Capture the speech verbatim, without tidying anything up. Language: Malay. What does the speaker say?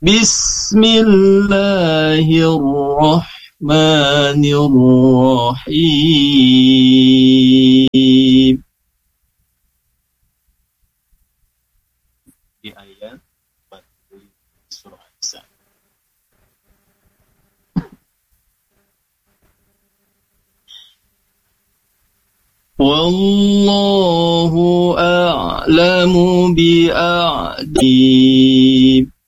Bismillahirrahmanirrahim. Di ayat empat puluh surah Nisa. Wallahu a'lamu bi'a'dim.